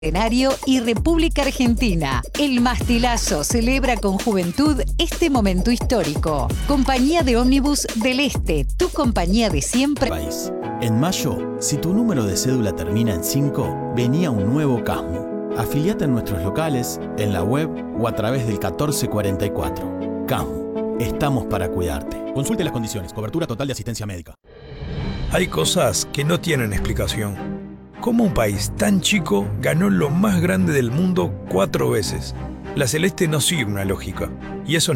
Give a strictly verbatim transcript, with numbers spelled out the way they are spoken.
Centenario y República Argentina. El Mastilazo celebra con juventud este momento histórico. Compañía de Ómnibus del Este, tu compañía de siempre. País. En mayo, si tu número de cédula termina en cinco, venía un nuevo CASMU. Afiliate en nuestros locales, en la web o a través del catorce cuarenta y cuatro. CASMU. Estamos para cuidarte. Consulte las condiciones. Cobertura total de asistencia médica. Hay cosas que no tienen explicación. ¿Cómo un país tan chico ganó lo más grande del mundo cuatro veces? La Celeste no sigue una lógica, y eso